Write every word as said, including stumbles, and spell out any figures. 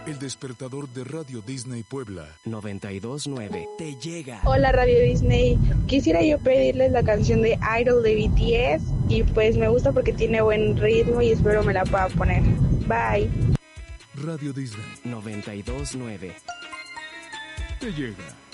El despertador de Radio Disney Puebla. noventa y dos punto nueve. Te llega. Hola Radio Disney. Quisiera yo pedirles la canción de Idol de B T S y pues me gusta porque tiene buen ritmo y espero me la pueda poner. Bye. Radio Disney. noventa y dos punto nueve. Te llega.